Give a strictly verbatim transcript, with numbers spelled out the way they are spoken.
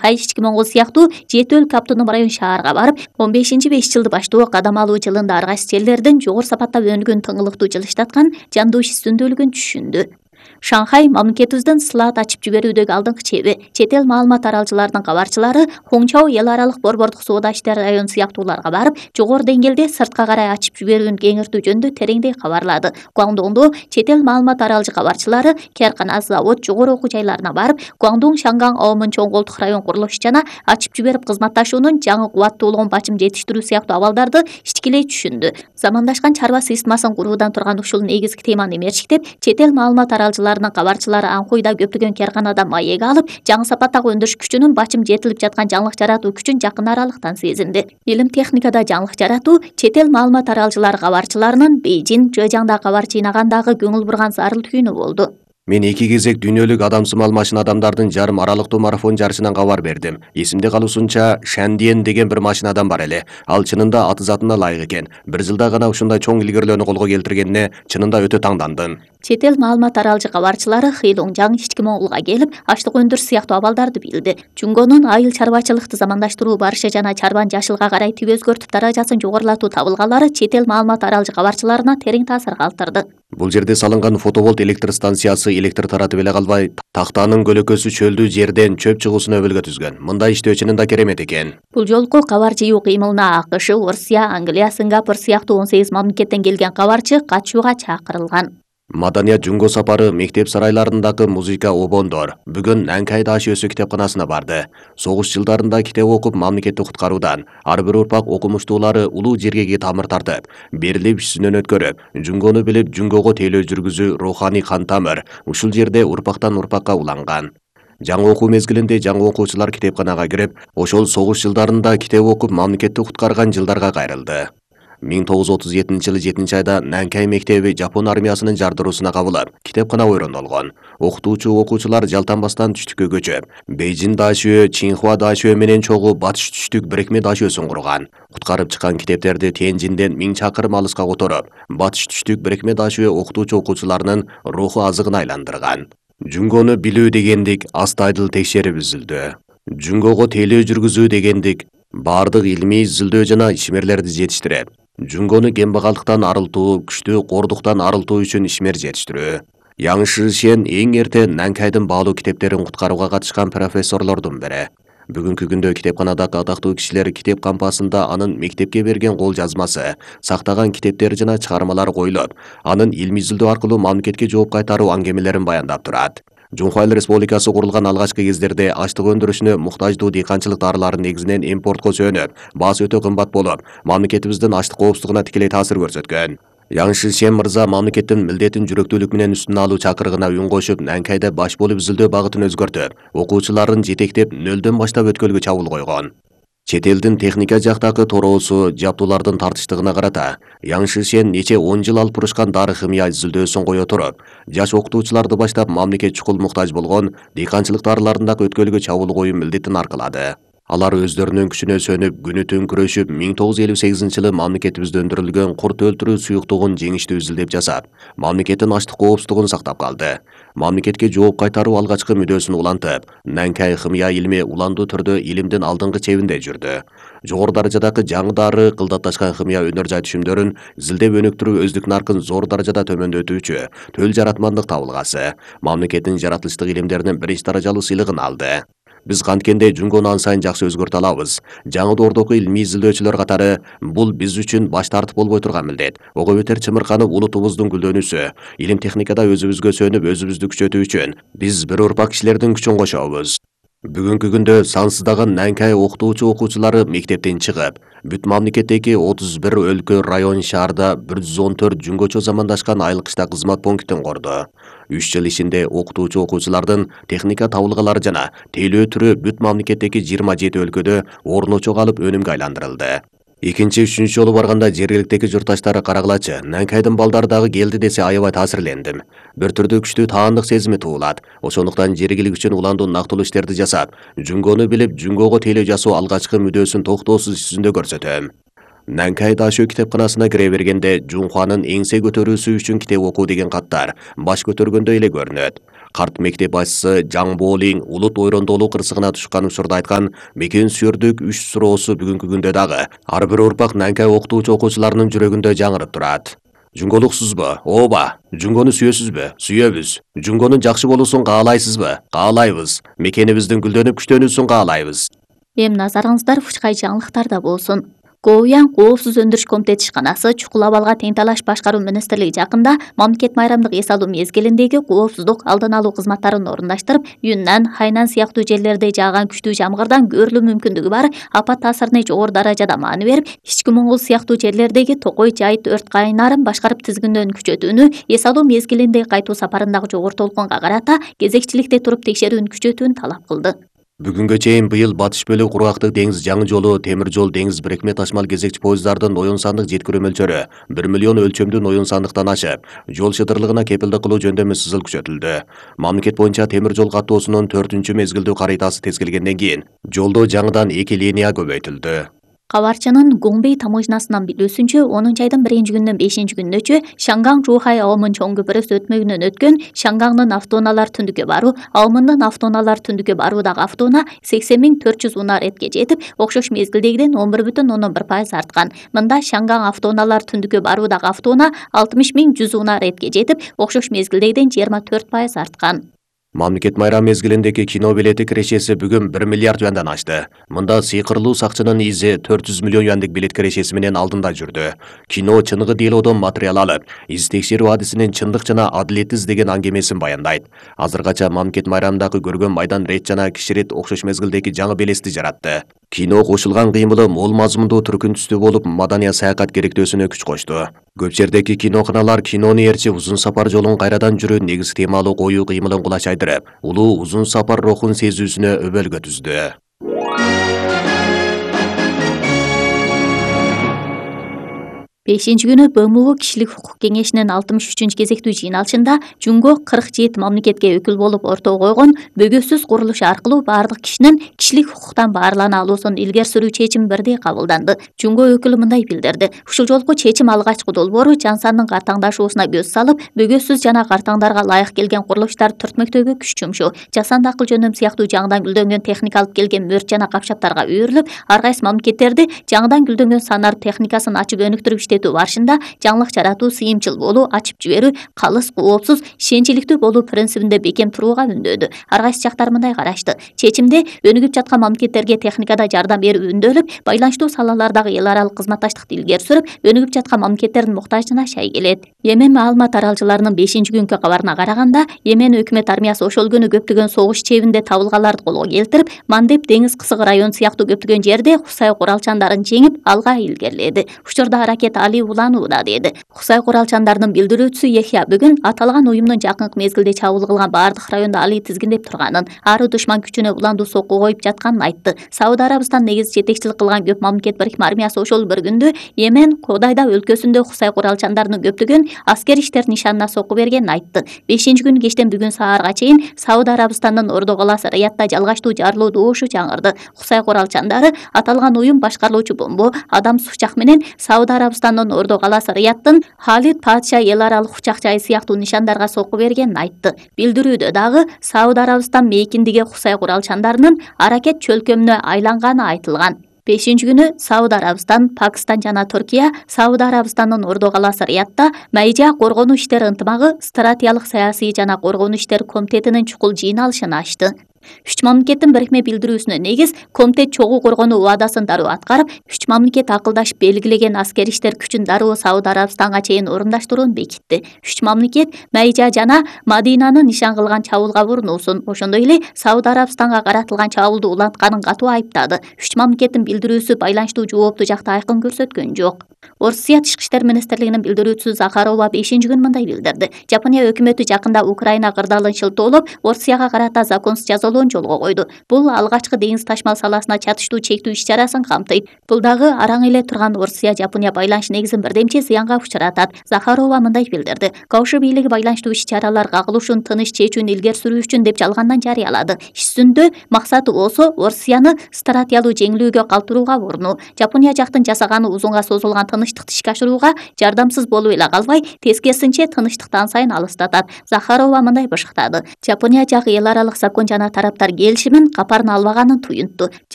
Шанхай, Ички Моңгол сыяктуу жети өлкө автоном район шаарга барып, он бешинчи беш жылды баштоо кадам алуу жылында ар кайсы жерлерден жогору сапаттап өнүгөн тыңылыктуу жылыштаткан жандуу иш үстүндүүлүгүн түшүндү. Шанхай мамлекетибиздин слайд ачып жиберүүдөгү алдыңкы чеби, чет эл маалымат таралчыларынын кабарчылары Хоңчау эл аралык борбордук соода иштери район сыяктууларга барып, жогору деңгээлде сыртка карай ачып жиберүүнү кеңиртүү жөнүндө тереңдей кабарлады. Гуаңдоңдо чет эл маалымат таралчы кабарчылары кааркана, завод, жогору окуу жайларына барып, Гуаңдоң, Шанган, Аомун чоң колдук район курулуш жана ачып жиберип кызматташуунун жаңы кубаттуулугун бачым жетиштирүү сыяктуу абалдарды ичкилей түшүндү. Замандашкан чарба системасын куруудан турган ушул негизги теманы мерчиктеп, чет эл маалымат таралчыларынын кабарчылары Анхуйда көптөгөн каарканадан маек алып, жаңы сапаттагы өндүрүш күчүнүн бачым жетилип жаткан жаңылык жаратуу күчүн жакын аралыктан сезинди. Илим техникада жаңылык жаратуу чет ел маалымат таралчылары кабарчыларынын Бейжин, Жэжаңда кабар жыйнагандагы көңүл бурган зарыл түйүнү болду. Мен эки кезек дүйнөлүк адамсымал машина адамдардын жарым аралыктуу марафон жарышынан кабар бердим. Эсимде калуусунча Шандиен деген бир машинадан бар эле. Ал чынында аты затына ылайык экен. Бир жылда гана ушундай чоң илгерилөөнү колго келтиргенине чынында өтө таңдандым. Чет эл маалымат таралчы кабарчылары Хилоңжаң, Ички Моңголго келип, ачлык өндүрүш сыяктуу абалдарды билди. Жунгонун айыл чарбачылыкты замандаштыруу барышы жана чарбан жашылга карай тип өзгөртүп даражасын жогорулатуу табылгалары чет эл маалымат таралчы кабарчыларына терең таасир калтырды. Бул жерде салынган фотоволт электр станциясы электр таратып эле калбай, тактанын көлөкөсү чөлдүү жерден чөп чыгуусун өбөлгө түзгөн. Мындай иштөө чынында керемет экен. Бул жолку кабар жыйуу кыймылына АКШ, Орусия, Англия, Сингапур сыяктуу он сегиз мамлекеттен келген кабарчы катышууга чакырылган. Маданият жөнгө сапары мектеп сарайларындагы музыка обондор бүгүн Нанкай Даш өсү китепканасына барды. Согуш жылдарында китеп окуп мамлекетти куткаруудан ар бир урпак окумуштуулары улуу жергеги тамыр тартып, берилип ишинен өткөрүп, Жунгону билип Жунгого тейлөө жүргүзүү руханий кан тамыр ушул жерде урпактан урпакка уланган. Жаңы окуу мезгилинде жаңы окуучулар китепканага кирип, ошол согуш жылдарында китеп окуп мамлекетти куткарган жылдарга кайрылды. миң тогуз жүз отуз жетинчи жылы жетинчи айда Нанкай мектеби Жапон армиясынын жардыруусуна кабылып, китепкана ойрондолгон. Окутуучу окуучулар жалтанбастан түштүккө көчүп, Бейжин Дашөө, Чинхуа Дашөө менен чогуу батыш түштүк бирикме Дашөөсүн курган. Куткарып чыккан китептерди Тяньжинден миң чакырым алыска которуп, батыш түштүк бирикме Дашөө окутуучу окуучуларынын руху азыгына айландырган. Жунгону билүү дегендик астайдыл текшерип үзүлдү. Жунгого тейлөө жүргүзүү дегендик бардык илмий изилдөө жана ишмерлерди жетиштирип, Жунгону кембагалдыктан арылтуу, күчтүү кордуктан арылтуу үчүн ишмер жетиштирүү. Яң Шишен эң эрте Нанкайдын баалуу китептерин куткарууга катышкан профессорлордун бири. Бүгүнкү күндө китепканадагы атактуу кишилер китеп кампасында анын мектепке берген кол жазмасы, сактаган китептери жана чыгармалары коюлуп, анын илмий изилдөө аркылуу мамлекетке жооп кайтаруу аңгемелерин баяндап турат. Жунхуа Эл Республикасы курулган алгачкы кездерде ачлык өндүрүшүнө муктаждуу дыйканчылык дарыларын негизинен импортко сөнүп, баасы өтө кымбат болуп, мамлекетибиздин ачлык коопсуздугуна тикелей таасир көрсөткөн. Яң Шишен мырза мамлекеттин милдетин жүрөктүүлүк менен үстүнө алуу чакырыгына үн кошуп, Нанкайда баш болуп изилдөө багытын өзгөртүп, окуучуларын жетектеп нөлдөн баштап өткөлгө чабуул койгон. Чет элдин техника жактагы тороосу, жабдуулардын тартыштыгына карата Яң Шишен нече он жыл алып турушкан дары химия изилдөөсүн кое туруп, жаш окутуучуларды баштап мамлекет чукул муктаж болгон дыйканчылык дарыларындагы өткөлгө чабуул коюу милдетин аркылады. Алар өздөрүнүн күчүнө сөнүп, күнү түн күрөшүп, миң тогуз жүз элүү сегизинчи жылы мамлекетибизде өндүрүлгөн курт өлтүрүү суюктугун жеңиштүү изилдеп жасап, мамлекеттин ачлык коопсуздугун сактап калды. Мамлекетке жооп кайтаруу алгачкы мүдөөсүн улантып, Нанкай химия илми уландуу түрдө илимдин алдыңкы чебинде жүрдү. Жогору даражадагы жаңы дары, кылдатташкан химия өнөр жай түшүмдөрүн изилдеп өнүктүрүү өздүк наркын зор даражада төмөндөтүүчү төл жаратмандык табылгасы, мамлекеттин жаратылыштык илимдеринин биринчи даражалуу сыйлыгын алды. Биз канткенде Жунгону ан сайын жакшы өзгөртө алабыз. Жаңы доордогу илмий изилдөөчүлөр катары бул биз үчүн баш тартып болбой турган милдет. Ого бетер чымырканып улутубуздун гүлдөнүүсү, илим техникада өзүбүзгө сөнүп өзүбүздү күчөтүү үчүн биз бир урпак кишилердин күчүн кошобуз. Бүгүнкү күндө сансыздаган Нанкай окутуучу окуучулары мектептен чыгып, бүт мамлекеттеги отуз бир өлкө, район, шаарда бир жүз он төрт жунгочо замандашкан айыл кышта кызмат пунктин курду. үч жыл ичинде окутуучу окуучулардын техника табылгалары жана тейлөө түрү бүт мамлекеттеги жыйырма жети өлкөдө орночо калып өнүмгө айландырылды. Экинчи, үчүнчү жолу барганда жергиликтеги журтташтары карагылачы, Нанкайдын балдары дагы келди десе аябай таасирлендим. Бир түрдүү күчтүү таандык сезими туулат. Ошондуктан жергилик үчүн уландуу нактылуу иштерди жасап, Жунгону билип, Жунгого тейлөө жасоо алгачкы мүдөөсүн токтоосуз жүзүндө көрсөтөм. Нанкай Дашөө китепканасына кире бергенде Жунхуанын эңсе көтөрүүсү үчүн китеп окуу деген каттар баш көтөргөндөй эле көрүнөт. Карт мектеп башчысы Жаң Болин улут ойрондолуу кырсыгына түшкөн учурда айткан мекен сүйөрдүк үч суроосу бүгүнкү күндө дагы ар бир урпак Нанкай окутуучу окуучуларынын жүрөгүндө жаңырып турат. Жүнгөлүксүзбү? Ооба. Жүнгөнү сүйөсүзбү? Сүйөбүз. Жүнгөнүн жакшы болуусун каалайсызбы? Каалайбыз. Мекенибиздин гүлдөнүп күчтөнүүсүн каалайбыз. Эми назарыңыздар Фучкай жаңылыктарда болсун. Гоуян коопсуз өндүрүш комитет ишканасы чукул абалга тең талаш башкаруу министрлиги жакында мамлекет майрамдык эс алуу мезгилиндеги коопсуздук алдын алуу кызматтарын орундаштырып, Юннан, Хайнан сыяктуу жерлерде жааган күчтүү жамгырдан көрүлүү мүмкүндүгү бар апат таасирine жогору даражада маани берип, ички Моңгол сыяктуу жерлердеги Токой жайыт өрт кайнарын башкарып тизгиндөөн күчөтүүнү эс алуу мезгилинде кайтуу сапарындагы жогору толкунга карата кезекчиликте туруп текшерүүнү күчөтүүнү талап кылды. Бүгүнгө чейин быйыл Батыш бөлүк кургактык деңиз жаңы жолу, темир жол, деңиз бирикме ташмал кезекчи поездардын оюн сандык жеткирүү мөлчөрү бир миллион өлчөмдүн оюн сандыктан ашып, жол шыдырлыгына кепилдик кылуу жөндөмү сызыл күчөтүлдү. Мамлекет боюнча темир жол каттоосунун төртүнчү мезгилдүү карыйтасы тескилгенден кийин жолдо жаңыдан эки линия көбөйтүлдү. Кабарчынын Гуңбей таможнасынан билүүсүнчө, онунчу айдын биринчи күнүнөн бешинчи күнүнөчү Шанган Жухай Аомун чоң көпүрөсү өтмөгүнөн өткөн Шангаңдын автоунаалар түндүккө баруу, Аомундун автоунаалар түндүккө баруудагы автоунаа сексен миң төрт жүз унаа ретке жетип, окшош мезгилдегиден он бир бүтүн ондон бир пайыз арткан. Мында Шанган автоунаалар түндүккө баруудагы автоунаа алтымыш миң жүз унаа ретке жетип, окшош мезгилдегиден жыйырма төрт пайыз арткан. Мамлекет майрам мезгилиндеги кино билети кирешеси бүгүн бир миллиард юандан ашты. Мында сыйкырлуу сакчынын изи төрт жүз миллион юандык билет кирешеси менен алдында жүрдү. Кино чыныгы делодон материал алып, из текшерүү адисинин чындык жана адилеттиз деген аңгемесин баяндайт. Азыркача мамлекет майрамдагы көргөн майдан рет жана киширет окшош мезгилдеги жаңы белести жаратты. Кино кошулган кыймылы мол мазмундуу түркүн түстүү болуп, маданий саякат керектөөсүнө күч кошту. Көп жердеги киноканалар кинону ээрчи узун сапар жолун кайрадан жүрүү негиз темалуу коюу кыймылын кулачайдырып, улуу узун сапар рухун сезүүсүнө өбөлгө түздү. бешинчи күнү Б М У кишилик укук кеңешинин алтымыш үчүнчү кезектүү жыйналышында Жунго кырк жети мамлекетке өкүл болуп ортого койгон бөгөсүз курулуш аркылуу баардык кишинин кишилик укуктан баарлана алуусун илгери сүрүү чечими бирдей кабылданды. Жунго өкүлү мындай билдирди: ушул жолку чечим алгачкы долбоору жан сандын картаңдашуусуна көз салып, бөгөсүз жана картаңдарга ылайык келген курулуштар түртмөктөөгө күч жумшоо, жасанды акыл жөндөм сыяктуу жаңыдан гүлдөнгөн техника алып келген мөрт жана капчаптарга үйрүлүп, ар кайсы мамлекеттерди жаңыдан гүлдөнгөн санар техникасын ачып өнүктүрүп иштетүү барышында жаңылык жаратуу, сыйымчыл болуу, ачып жиберүү, калыс, коопсуз, ишенчиликтүү болуу принцибинде бекем турууга үндөөдү. Ар кайсы жактар мындай карашты: чечимде өнүгүп жаткан мамлекеттерге техникада жардам берүү үндөлүп, байланыштуу салалардагы эл аралык кызматташтыкты илгери сүрүп, өнүгүп жаткан мамлекеттердин муктажына шай келет. Йемен маалымат таралчыларынын бешинчи күнкү кабарына караганда, Йемен өкмөт армиясы ошол күнү көптөгөн согуш чебинде табылганларды колго келтирип, Мандеб деңиз кысыгы району сыяктуу көптөгөн жерде Хусай куралчандарын жеңип, алга илгериледи. Учурда аракет али уланууда, деди. Хусай куралчандарынын билдирүүчүсү Яхья бүгүн аталган уюмдун жакынкы мезгилде чабуул кылган баардык райондо али тизгиндеп турганын, ары душман күчүнө уландуу сокку коюп жатканын айтты. Сауд Арабистан негизи жетекчилик кылган көп мамлекет бирикме армиясы ошол бір күндө Йемен Кодайда өлкөсүндө Хусай куралчандарынын көптөгөн аскер иштер нишанына сокку бергенин айтты. бешинчи күнү кечтен бүгүн саарга чейин Сауд Арабистандын Ордо калаасы Риядда жалгачтуу жарылуу добушу жаңырды. Хусай куралчандары аталган уюм башкарылуучу бомбо, адам сучак менен Сауд Арабистандын Ордо калаасы Риядтын Халид Падша эл аралык учак жайы сыяктуу нишандарга сокку бергенин айтты. Билдирүүдө дагы Сауд Арабистан мейкиндиги Хусай куралчандарынын аракет чөлкөмүнө айланганы айтылган. бешинчи күнү Сауд Арабистан, Пакистан жана Түркия Сауд Арабистандын Ордо калаасы Риядда Майжа коргонуу иштери ынтымагы стратегиялык саясий жана коргонуу иштери комитетинин чукул жыйналышын ачты. Үч мамлекеттин бирикме билдирүүсүнө негиз комитет чогуу коргонуу убадасын дароо аткарып, үч мамлекет акылдашып белгилеген аскер иштер күчүн дароо Сауд Арабистанга чейин орундаштырууну бекитти. Үч мамлекет Майжа жана Мадинаны нишан кылган чабуулга бурунуусун, ошондой эле Сауд Арабистанга каратылган чабуулду улантканын катуу айыптады. Үч мамлекеттин билдирүүсү байланыштуу жооптуу жакты айкын көрсөткөн жок. Орусия тышкы иштер министрлигинин билдирүүчүсү Захарова бешинчи күнү мындай билдирди: Жапония өкмөтү жакында Украина кырдаалын шылтоолоп, Орусияга карата законсуз жазалоо жолун жолго койду. Бул алгачкы деңиз ташмал саласына чатыштуу чектүү иш-чарасын камтыйт. Бул дагы араң эле турган Орусия-Жапония байланыш негизин бирдемче зыянга учуратат. Захарова мындай билдирди. Кауши бийлиги байланыштуу иш-чаралар кагылышын тыныч чечүүнү илгери сүрүү үчүн деп жалгандан жарыялады. Иш-сүндө максаты болсо Орусияны стратиялуу жеңилүүгө калтырууга урунуу. Жапония жактын жасаганы узунга созулган тынычтыкты ишке ашырууга жардамсыз болуп эле калбай, тескерисинче тынычтыктан сайын алыстатат. Захарова мындай бышыктады. Жапония жагы эл аралык закон жана тараптар келишимин капарын албаганын туюнтту.